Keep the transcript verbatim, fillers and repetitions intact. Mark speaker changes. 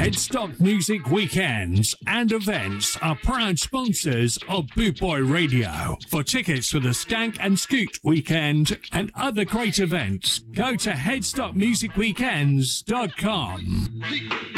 Speaker 1: Headstock Music Weekends and events are proud sponsors of Boot Boy Radio. For tickets for the Skank and Scoot Weekend and other great events, go to headstock music weekends dot com.